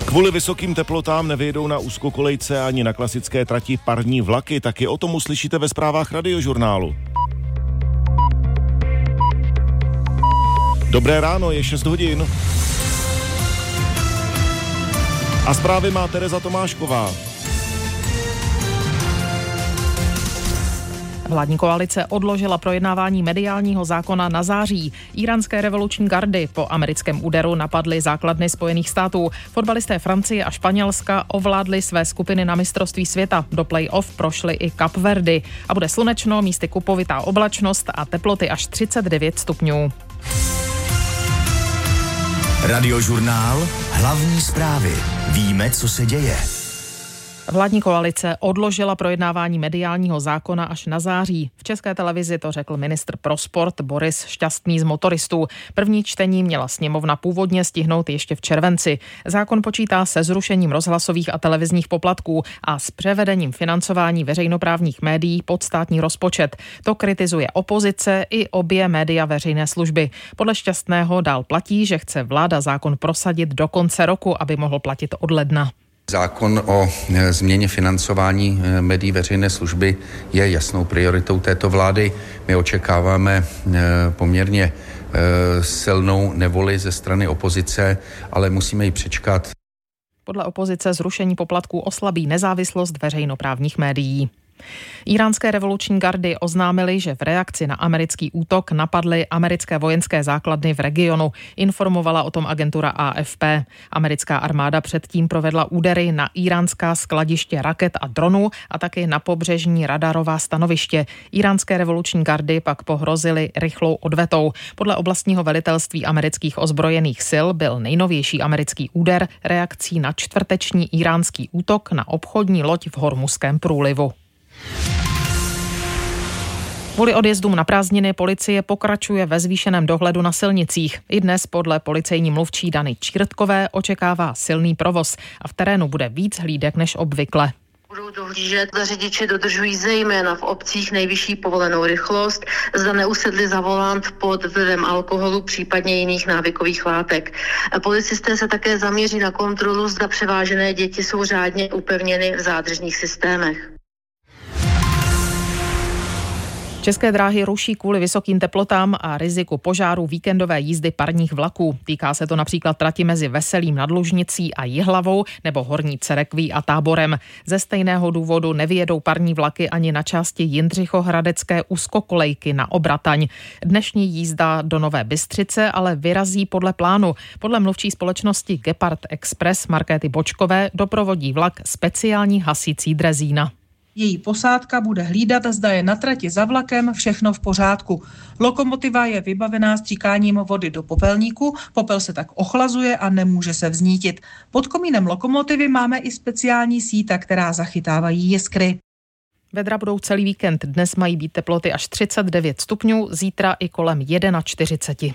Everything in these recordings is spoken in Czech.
Kvůli vysokým teplotám nevyjedou na úzkokolejce ani na klasické trati parní vlaky, taky o tom uslyšíte ve zprávách Radiožurnálu. Dobré ráno, je 6 hodin. A zprávy má Tereza Tomášková. Vládní koalice odložila projednávání mediálního zákona na září. Íránské revoluční gardy po americkém úderu napadly základny Spojených států. Fotbalisté Francie a Španělska ovládli své skupiny na mistrovství světa. Do play-off prošly i Kapverdy. A bude slunečno, místy kupovitá oblačnost a teploty až 39 stupňů. Radiožurnál, hlavní zprávy. Víme, co se děje. Vládní koalice odložila projednávání mediálního zákona až na září. V České televizi to řekl ministr pro sport Boris Šťastný z Motoristů. První čtení měla sněmovna původně stihnout ještě v červenci. Zákon počítá se zrušením rozhlasových a televizních poplatků a s převedením financování veřejnoprávních médií pod státní rozpočet. To kritizuje opozice i obě média veřejné služby. Podle Šťastného dál platí, že chce vláda zákon prosadit do konce roku, aby mohl platit od ledna. Zákon o změně financování médií veřejné služby je jasnou prioritou této vlády. My očekáváme poměrně silnou nevoli ze strany opozice, ale musíme ji přečkat. Podle opozice zrušení poplatků oslabí nezávislost veřejnoprávních médií. Íránské revoluční gardy oznámily, že v reakci na americký útok napadly americké vojenské základny v regionu. Informovala o tom agentura AFP. Americká armáda předtím provedla údery na íránská skladiště raket a dronů a taky na pobřežní radarová stanoviště. Íránské revoluční gardy pak pohrozily rychlou odvetou. Podle oblastního velitelství amerických ozbrojených sil byl nejnovější americký úder reakcí na čtvrteční íránský útok na obchodní loď v Hormuzském průlivu. Kvůli odjezdům na prázdniny policie pokračuje ve zvýšeném dohledu na silnicích. I dnes podle policejní mluvčí Dany Čírtkové očekává silný provoz a v terénu bude víc hlídek než obvykle. Budou dohlížet, zda řidiči dodržují zejména v obcích nejvyšší povolenou rychlost, zda neusedli za volant pod vlivem alkoholu, případně jiných návykových látek. Policisté se také zaměří na kontrolu, zda převážené děti jsou řádně upevněny v zádržních systémech. České dráhy ruší kvůli vysokým teplotám a riziku požáru víkendové jízdy parních vlaků. Týká se to například trati mezi Veselým nad Lužnicí a Jihlavou nebo Horní Cerekví a Táborem. Ze stejného důvodu nevyjedou parní vlaky ani na části Jindřichohradecké úzkokolejky na Obrataň. Dnešní jízda do Nové Bystřice ale vyrazí podle plánu. Podle mluvčí společnosti Gepard Express Markéty Bočkové doprovodí vlak speciální hasící drezína. Její posádka bude hlídat, zda je na trati za vlakem všechno v pořádku. Lokomotiva je vybavená stříkáním vody do popelníku, popel se tak ochlazuje a nemůže se vznítit. Pod komínem lokomotivy máme i speciální síta, která zachytávají jiskry. Vedra budou celý víkend, dnes mají být teploty až 39 stupňů, zítra i kolem 41.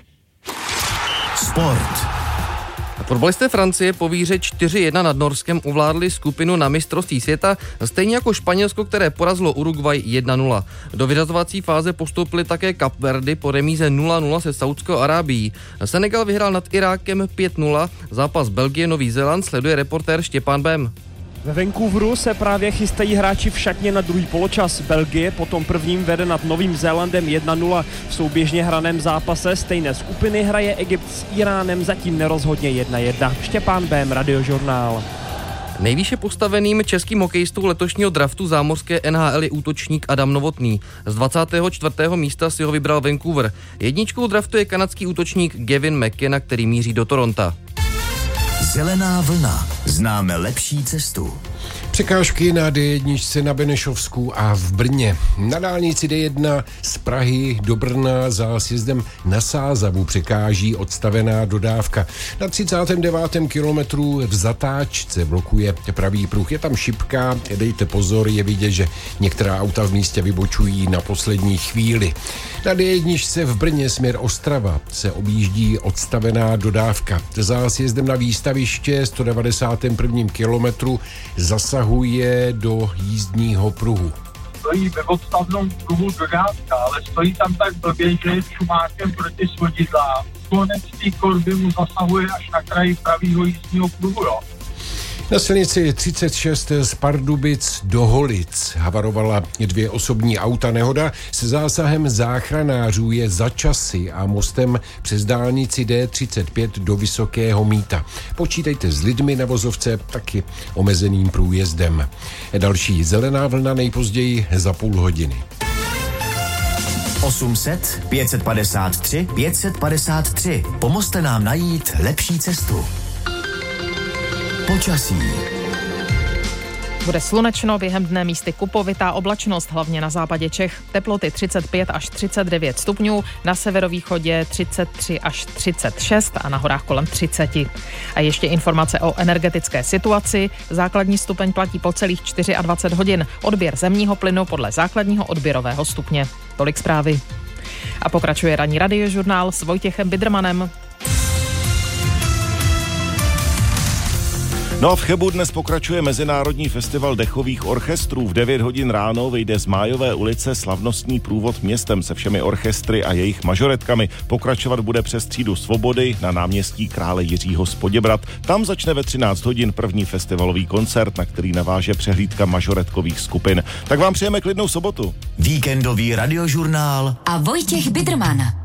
Sport. Fotbalisté Francie po výhře 4-1 nad Norskem ovládli skupinu na mistrovství světa, stejně jako Španělsko, které porazilo Uruguay 1-0. Do vyřazovací fáze postoupili také Kapverdy po remíze 0-0 se Saudskou Arábií. Senegal vyhrál nad Irákem 5-0, zápas Belgie Nový Zéland sleduje reportér Štěpán Bem. Ve Vancouveru se právě chystají hráči v šatně na druhý poločas. Belgie potom prvním vede nad Novým Zélandem 1-0. V souběžně hraném zápase stejné skupiny hraje Egypt s Iránem zatím nerozhodně 1-1. Štěpán Bém, Radiožurnál. Nejvýše postaveným českým hokejistou letošního draftu zámořské NHL je útočník Adam Novotný. Z 24. místa si ho vybral Vancouver. Jedničkou draftu je kanadský útočník Gavin McKenna, který míří do Toronta. Zelená vlna. Známe lepší cestu. Překážky na D1 na Benešovsku a v Brně. Na dálnici D1 z Prahy do Brna za sjezdem na Sázavu překáží odstavená dodávka. Na 39. kilometru v zatáčce blokuje pravý pruh. Je tam šipka, dejte pozor, je vidět, že některá auta v místě vybočují na poslední chvíli. Na D1 v Brně směr Ostrava se objíždí odstavená dodávka. Za sjezdem na výstaviště 191. kilometru zasahuje do jízdního pruhu. Stojí ve odstavnom pruhu dodávka, ale stojí tam tak blbě, že je čumákem proti svodidlám. Konec té korby mu zasahuje až na kraji pravýho jízdního pruhu, jo. Na silnici 36 z Pardubic do Holic havarovala 2 osobní auta. Nehoda se zásahem záchranářů je za Časy a mostem přes dálnici D35 do Vysokého Mýta. Počítejte s lidmi na vozovce, taky omezeným průjezdem. Další zelená vlna nejpozději za půl hodiny. 800 553 553. Pomozte nám najít lepší cestu. Počasí. Bude slunečno, během dne místy kupovitá oblačnost, hlavně na západě Čech. Teploty 35 až 39 stupňů, na severovýchodě 33 až 36 a na horách kolem 30. A ještě informace o energetické situaci. Základní stupeň platí po celých 24 hodin. Odběr zemního plynu podle základního odběrového stupně. Tolik zprávy. A pokračuje ranní radiožurnál s Vojtěchem Bidrmanem. No a v Chebu dnes pokračuje Mezinárodní festival dechových orchestrů. V 9 hodin ráno vyjde z Májové ulice slavnostní průvod městem se všemi orchestry a jejich mažoretkami. Pokračovat bude přes Třídu Svobody na náměstí Krále Jiřího z Poděbrad. Tam začne ve 13 hodin první festivalový koncert, na který naváže přehlídka mažoretkových skupin. Tak vám přejeme klidnou sobotu. Víkendový radiožurnál a Vojtěch Bidrman.